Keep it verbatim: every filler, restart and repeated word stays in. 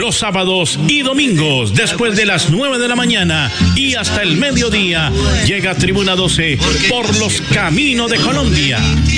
Los sábados y domingos, después de las nueve de la mañana y hasta el mediodía, llega Tribuna doce por los caminos de Colombia.